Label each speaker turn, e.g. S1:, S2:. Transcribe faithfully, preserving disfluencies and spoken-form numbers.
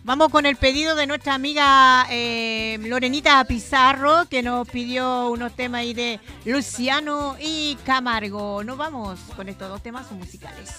S1: Vamos con el pedido de nuestra amiga eh, Lorenita Pizarro, que nos pidió unos temas ahí de Luciano y Camargo. Nos vamos con estos dos temas musicales.